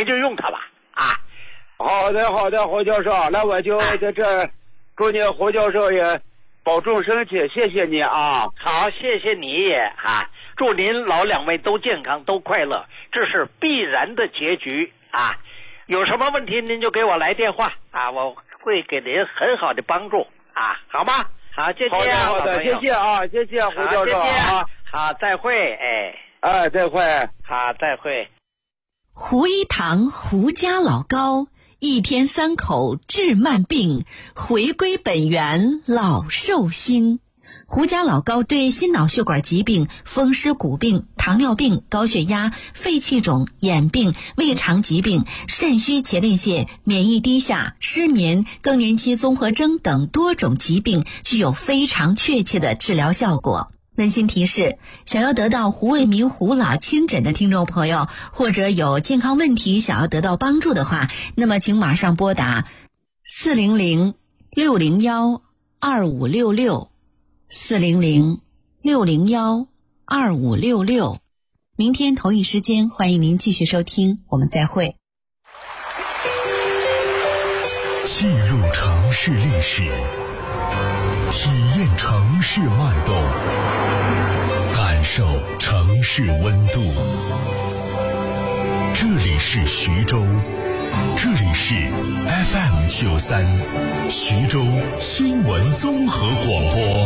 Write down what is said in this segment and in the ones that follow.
您就用它吧啊。 好的好的，胡教授，那我就在这祝你胡教授也保重身体，谢谢你啊。 好，谢谢你也啊，祝您老两位都健康都快乐，这是必然的结局啊。有什么问题您就给我来电话啊，我会给您很好的帮助啊，好吗？好，谢谢啊， 好的，谢谢啊，谢谢胡教授啊。 好，再会， 再会。 好，再会。 胡一堂胡家老高，一天3口治慢病，回归本源老寿星。胡家老高对心脑血管疾病、风湿骨病、糖尿病、高血压、肺气肿、眼病、胃肠疾病、肾虚前列腺、免疫低下、失眠、更年期综合征等多种疾病具有非常确切的治疗效果。温馨提示，想要得到胡卫民胡老亲诊的听众朋友，或者有健康问题想要得到帮助的话，那么请马上拨打400-601-2566 400-601-2566。明天同一时间，欢迎您继续收听，我们再会。 进入城市历史，体验城市脉动，感受城市温度。这里是徐州，这里是 FM93 徐州新闻综合广播。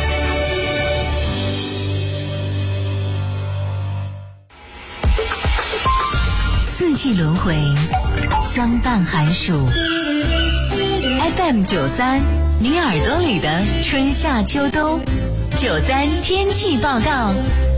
四季轮回，相伴寒暑。FM93，你耳朵里的春夏秋冬。93天气报告。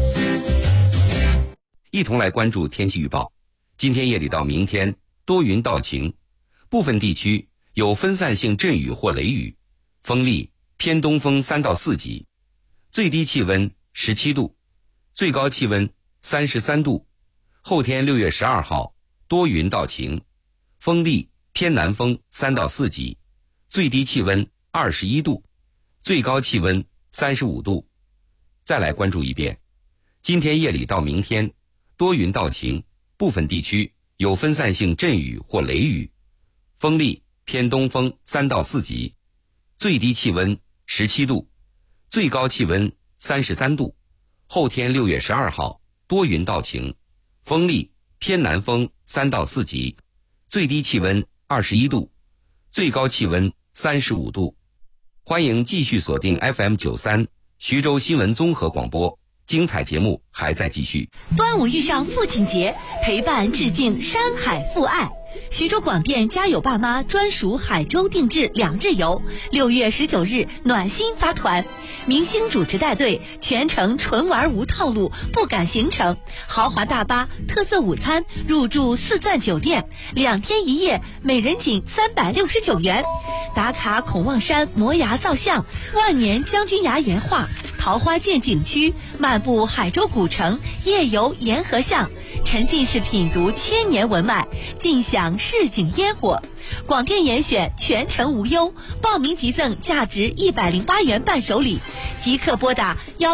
一同来关注天气预报。今天夜里到明天多云到晴，部分地区有分散性阵雨或雷雨，风力偏东风3到4级，最低气温17度，最高气温33度。后天6月12号多云到晴，风力偏南风3到4级，最低气温21度，最高气温35度。再来关注一遍，今天夜里到明天多云到晴，部分地区有分散性阵雨或雷雨，风力偏东风3到4级，最低气温17度，最高气温33度。后天6月12号多云到晴，风力偏南风3到4级，最低气温21度，最高气温35度。欢迎继续锁定 FM93 徐州新闻综合广播，精彩节目还在继续。 端午遇上父亲节，陪伴致敬山海父爱。徐州广电家有爸妈专属海州定制2日游，6月19日暖心发团，明星主持带队，全程纯玩无套路，不赶行程，豪华大巴、特色午餐，入住4钻酒店，2天1夜，每人仅369元。打卡孔望山摩崖造像、万年将军崖岩画、桃花涧景区，漫步海州古城，夜游沿河巷，沉浸式品读千年文脉，尽享市井烟火。广电严选，全程无忧，报名即赠价值108元伴手礼，即刻拨打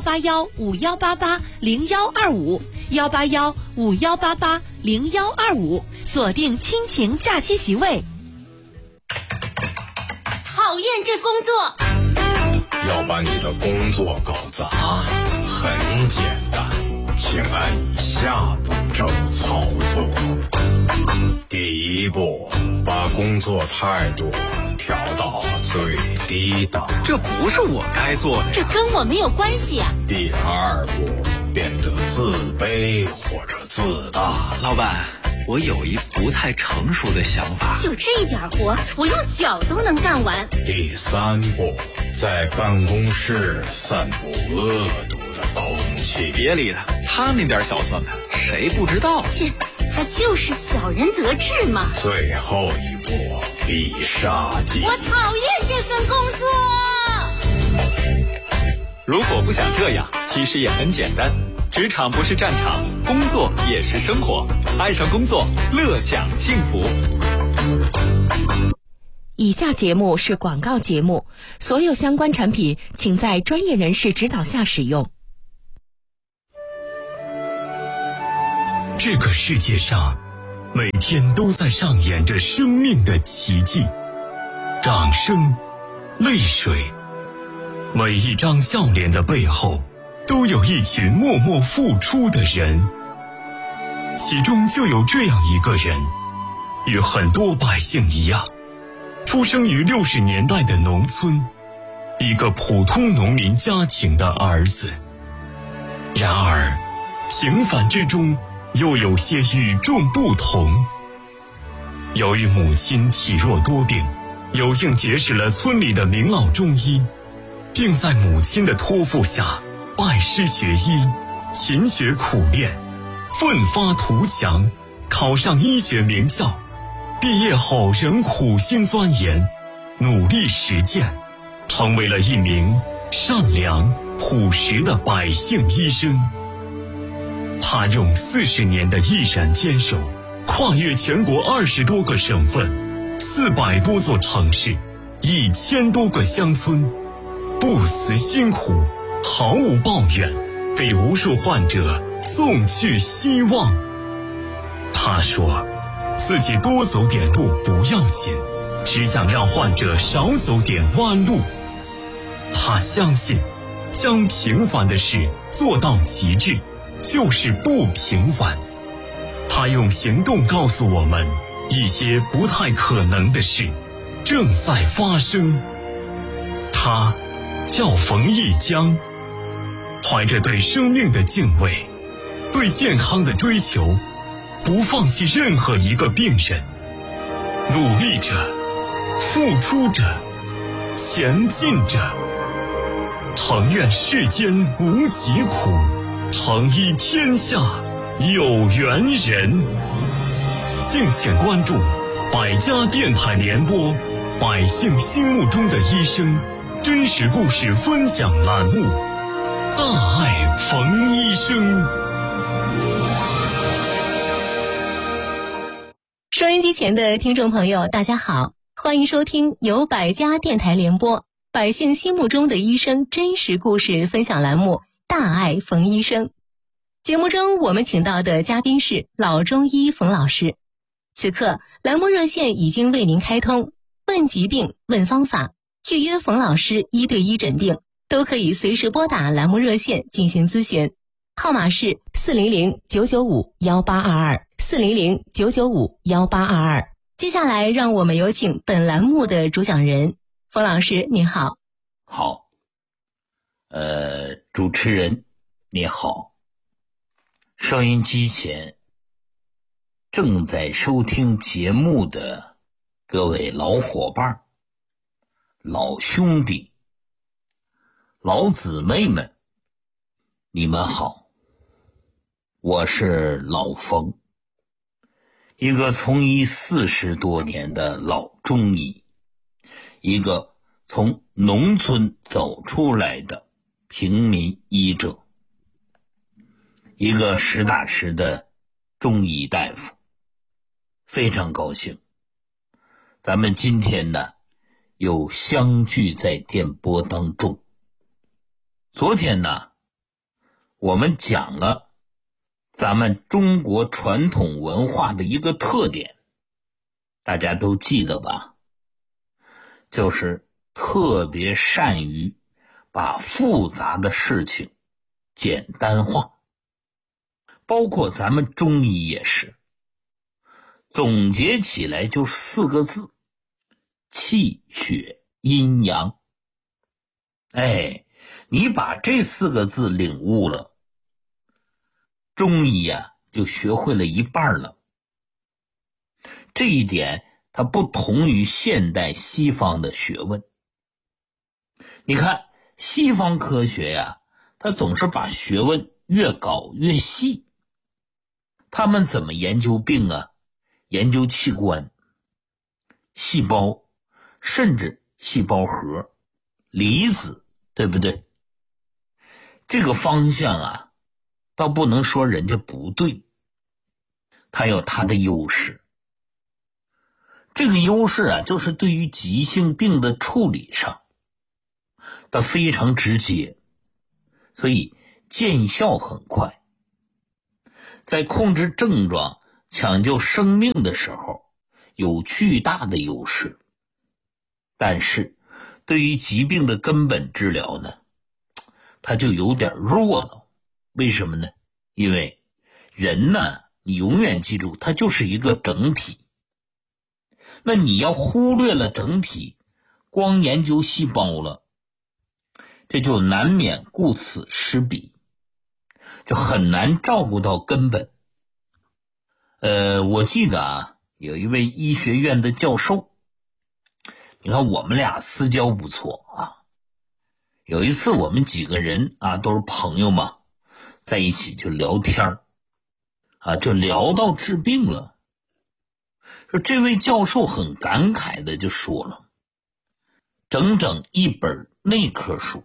18151880125 18151880125，锁定亲情假期席位。 讨厌这工作， 要把你的工作搞砸，很简单，请按以下步骤操作。第一步，把工作态度调到最低档。 这不是我该做的， 这跟我没有关系啊。 第二步，变得自卑或者自大。 老板，我有一不太成熟的想法。 就这一点活，我用脚都能干完。 第三步，在办公室散布恶毒的空气。 别理他，他那点小算盘，谁不知道？ 切，他就是小人得志嘛。 最后一步，必杀技。 我讨厌这份工作。 如果不想这样，其实也很简单。职场不是战场，工作也是生活。爱上工作，乐享幸福。 以下节目是广告节目，所有相关产品请在专业人士指导下使用。 这个世界上每天都在上演着生命的奇迹。掌声，泪水，每一张笑脸的背后，都有一群默默付出的人。其中就有这样一个人，与很多百姓一样，出生于60年代的农村，一个普通农民家庭的儿子。然而，平凡之中又有些与众不同。由于母亲体弱多病，有幸结识了村里的名老中医，并在母亲的托付下拜师学医，勤学苦练，奋发图强，考上医学名校。毕业后仍苦心钻研，努力实践，成为了一名善良朴实的百姓医生。他用40年的毅然坚守，跨越全国20多个省份，400多座城市，1000多个乡村，不辞辛苦，毫无抱怨，给无数患者送去希望。他说自己多走点路不要紧，只想让患者少走点弯路。他相信将平凡的事做到极致，就是不平凡。他用行动告诉我们，一些不太可能的事正在发生。他叫冯一江，怀着对生命的敬畏，对健康的追求，不放弃任何一个病人，努力着，付出着，前进着。诚愿世间无疾苦，诚医天下有缘人。敬请关注百家电台联播百姓心目中的医生真实故事分享栏目，大爱冯医生。 收音机前的听众朋友大家好，欢迎收听由百家电台联播百姓心目中的医生真实故事分享栏目，大爱冯医生。节目中我们请到的嘉宾是老中医冯老师。此刻栏目热线已经为您开通，问疾病问方法，预约冯老师1对1诊病，都可以随时拨打栏目热线进行咨询，号码是400-995-1822 400-995-1822。接下来让我们有请本栏目的主讲人冯老师，你好。 好，主持人你好，收音机前正在收听节目的各位老伙伴、老兄弟、老姊妹们，你们好，我是老冯，一个从医40多年的老中医，一个从农村走出来的平民医者，一个实打实的中医大夫。非常高兴咱们今天呢又相聚在电波当中。昨天呢我们讲了咱们中国传统文化的一个特点，大家都记得吧，就是特别善于把复杂的事情简单化，包括咱们中医也是，总结起来就4个字：气血阴阳。你把这4个字领悟了，中医就学会了一半了。这一点它不同于现代西方的学问。你看西方科学它总是把学问越搞越细。他们怎么研究病研究器官、细胞，甚至细胞核、离子，对不对？这个方向倒不能说人家不对，它有它的优势。这个优势就是对于急性病的处理上它非常直接，所以见效很快。在控制症状抢救生命的时候有巨大的优势，但是对于疾病的根本治疗呢，它就有点弱了。为什么呢？因为人呢，你永远记住，它就是一个整体。那你要忽略了整体，光研究细胞了，这就难免顾此失彼，就很难照顾到根本。我记得啊，有一位医学院的教授，你看我们俩私交不错啊。有一次我们几个人啊，都是朋友嘛，在一起就聊天啊，就聊到治病了。说这位教授很感慨的就说了，整整一本内科书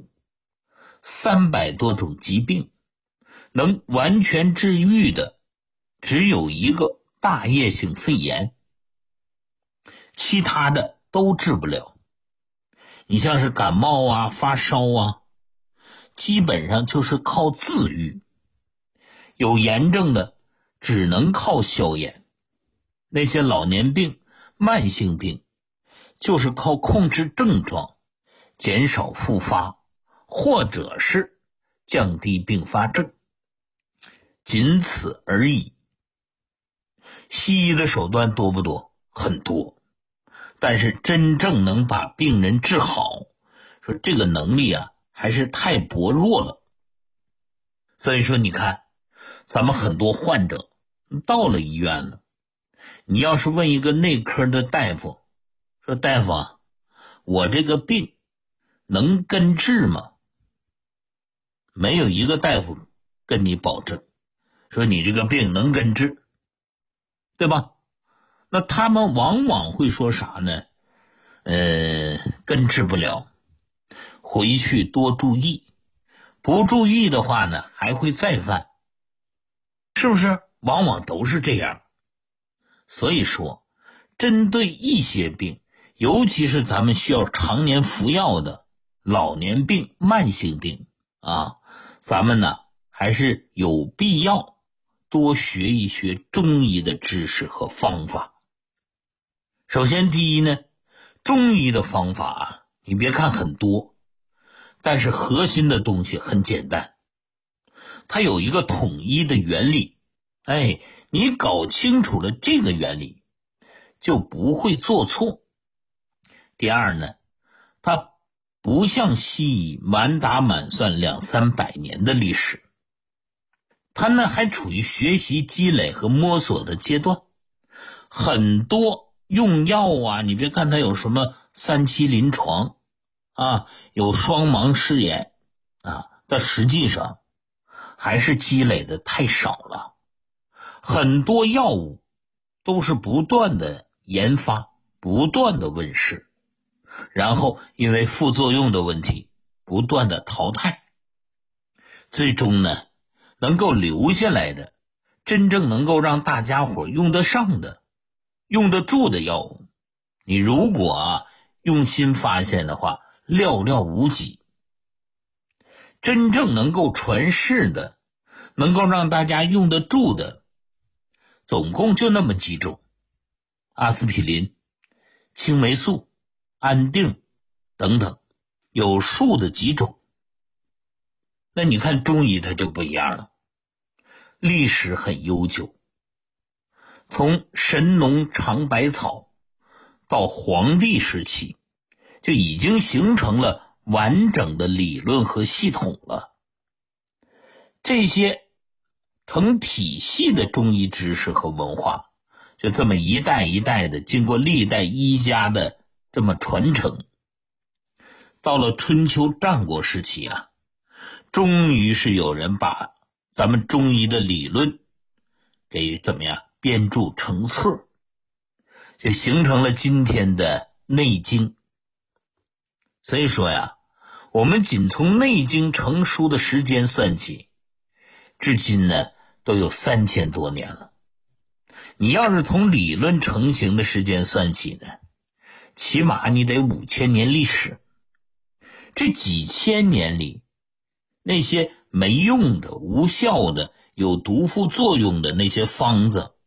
，300多种疾病，能完全治愈的只有一个大叶性肺炎，其他的都治不了。你像是感冒啊、发烧啊，基本上就是靠自愈。有炎症的只能靠消炎，那些老年病、慢性病就是靠控制症状，减少复发，或者是降低并发症，仅此而已。西医的手段多不多？很多，但是真正能把病人治好，说这个能力啊还是太薄弱了。所以说你看，咱们很多患者到了医院了，你要是问一个内科的大夫，说大夫啊，我这个病能根治吗？没有一个大夫跟你保证说你这个病能根治，对吧？那他们往往会说啥呢？根治不了，回去多注意，不注意的话呢还会再犯，是不是？往往都是这样。所以说针对一些病，尤其是咱们需要常年服药的老年病、慢性病啊，咱们呢还是有必要多学一学中医的知识和方法。首先第一呢，中医的方法啊，你别看很多，但是核心的东西很简单，它有一个统一的原理。你搞清楚了这个原理，就不会做错。第二呢，它不像西医满打满算200-300年的历史，它呢还处于学习积累和摸索的阶段。很多用药啊，你别看它有什么3期临床啊，有双盲试验啊，但实际上还是积累的太少了。很多药物都是不断的研发，不断的问世，然后因为副作用的问题不断的淘汰，最终呢能够留下来的，真正能够让大家伙用得上的、用得住的药物，你如果用心发现的话，寥寥无几。真正能够传世的，能够让大家用得住的，总共就那么几种：阿司匹林、青霉素、安定等等，有数的几种。那你看中医它就不一样了，历史很悠久，从神农尝百草到黄帝时期，就已经形成了完整的理论和系统了。这些成体系的中医知识和文化，就这么一代一代的经过历代医家的这么传承，到了春秋战国时期啊，终于是有人把咱们中医的理论给怎么样编著成册，就形成了今天的内经。所以说呀，我们仅从内经成书的时间算起，至今呢都有3000多年了。你要是从理论成型的时间算起呢，起码你得5000年历史。这几千年里，那些没用的、无效的、有毒副作用的那些方子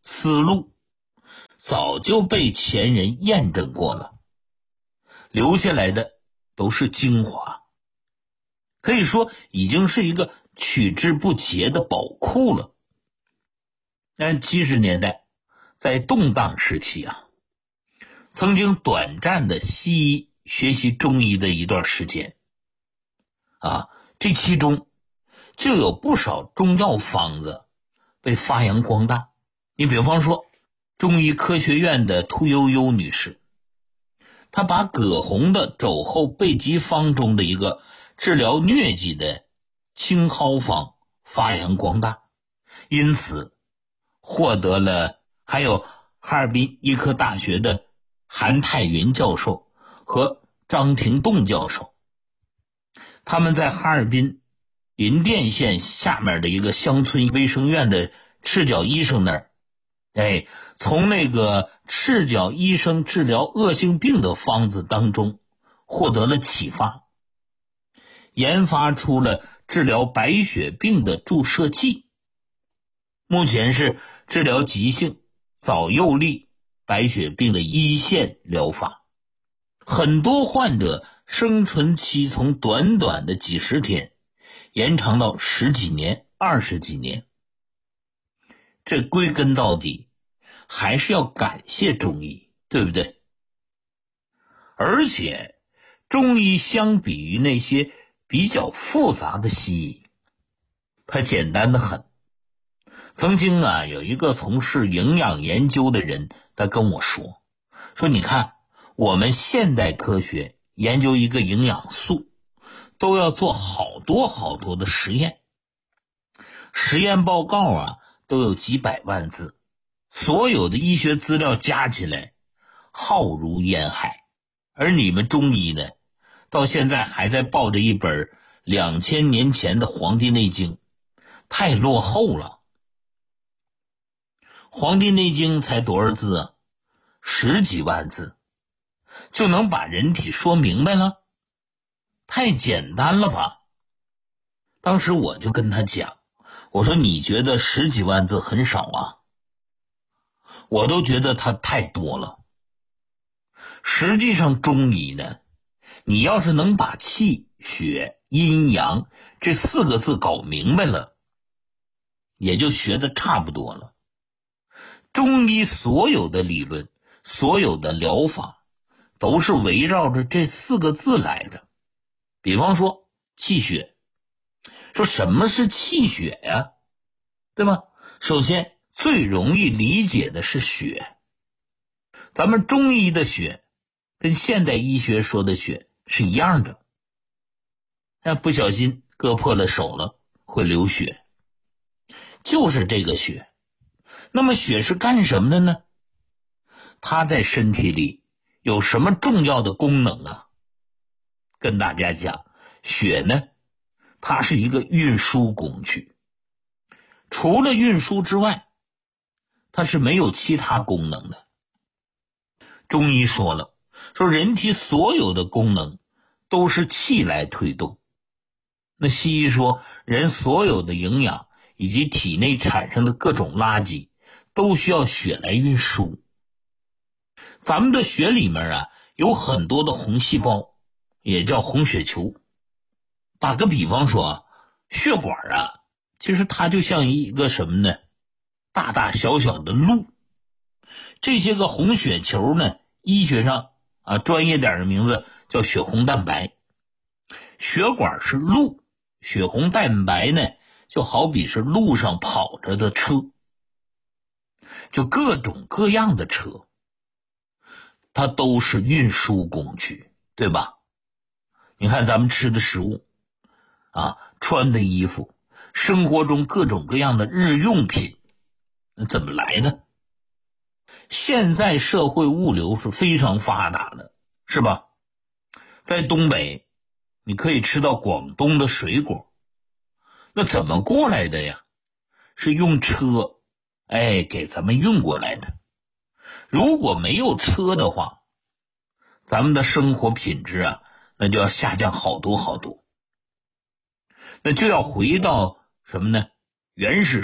思路早就被前人验证过了，留下来的都是精华，可以说已经是一个取之不竭的宝库了。但70年代在动荡时期啊，曾经短暂的西医学习中医的一段时间啊，这其中就有不少中药方子被发扬光大。你比方说中医科学院的屠呦呦女士，她把葛洪的肘后备急方中的一个治疗疟疾的青蒿方发扬光大，因此获得了还有哈尔滨医科大学的韩泰云教授和张廷栋教授，他们在哈尔滨银店县下面的一个乡村卫生院的赤脚医生那儿，从那个赤脚医生治疗恶性病的方子当中获得了启发，研发出了治疗白血病的注射剂，目前是治疗急性早幼粒白血病的一线疗法。很多患者生存期从短短的几十天延长到10几年、20几年。这归根到底还是要感谢中医，对不对？而且中医相比于那些比较复杂的西医，它简单得很。曾经啊，有一个从事营养研究的人，他跟我说你看我们现代科学研究一个营养素都要做好多好多的实验，实验报告啊都有几百万字，所有的医学资料加起来浩如烟海。而你们中医呢，到现在还在抱着一本2000年前的《黄帝内经》，太落后了。《黄帝内经》才多少字啊？10几万字就能把人体说明白了？太简单了吧。当时我就跟他讲，我说你觉得10几万字很少啊？我都觉得它太多了。实际上中医呢，你要是能把气血阴阳这4个字搞明白了，也就学得差不多了。中医所有的理论，所有的疗法都是围绕着这4个字来的。比方说气血，说什么是气血呀？对吧？首先最容易理解的是血，咱们中医的血跟现代医学说的血是一样的，不小心割破了手了会流血，就是这个血。那么血是干什么的呢？它在身体里有什么重要的功能啊？跟大家讲，血呢，它是一个运输工具，除了运输之外，它是没有其他功能的。中医说了，说人体所有的功能都是气来推动。那西医说，人所有的营养以及体内产生的各种垃圾都需要血来运输。咱们的血里面啊，有很多的红细胞，也叫红血球。打个比方说啊，血管啊，其实它就像一个什么呢？大大小小的路。这些个红血球呢，医学上啊专业点的名字叫血红蛋白。血管是路，血红蛋白呢就好比是路上跑着的车，就各种各样的车，它都是运输工具，对吧？你看咱们吃的食物啊，穿的衣服，生活中各种各样的日用品，那怎么来的？现在社会物流是非常发达的，是吧？在东北你可以吃到广东的水果，那怎么过来的呀？是用车给咱们运过来的。如果没有车的话，咱们的生活品质啊，那就要下降好多好多。那就要回到什么呢？原始